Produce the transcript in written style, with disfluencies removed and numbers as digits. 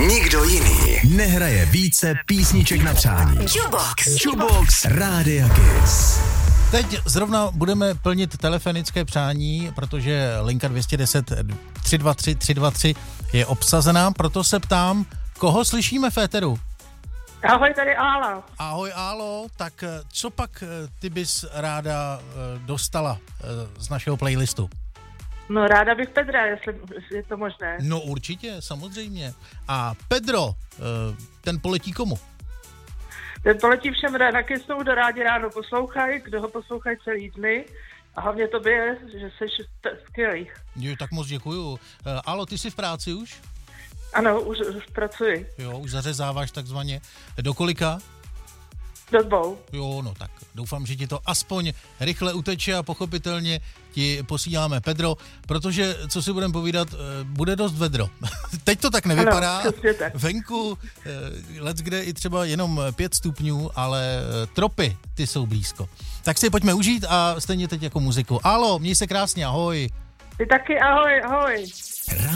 Nikdo jiný nehraje více písniček na přání. Jukebox Rádia Kiss. Teď zrovna budeme plnit telefonické přání, protože linka 210 323 323 je obsazená, proto se ptám, koho slyšíme v éteru? Ahoj, tady Ála. Ahoj Álo, tak co pak ty bys ráda dostala z našeho playlistu? No ráda bych Pedra, jestli je to možné. No určitě, samozřejmě. A Pedro, ten poletí komu? Ten poletí všem na Kissu, do Rádi ráno poslouchají, kdo ho poslouchají celý dny. A hlavně tobě, že jsi skvělý. Jo, tak moc děkuju. Álo, ty jsi v práci už? Ano, už pracuji. Jo, už zařezáváš takzvaně. Do kolika? Do 2. Jo, no tak doufám, že ti to aspoň rychle uteče a pochopitelně ti posíláme Pedro, protože, co si budeme povídat, bude dost vedro. Teď to tak nevypadá. Ano, tak. Venku leckde i třeba jenom 5 stupňů, ale tropy, ty jsou blízko. Tak si pojďme užít a stejně teď jako muziku. Álo, měj se krásně, ahoj. Ty taky, ahoj, ahoj.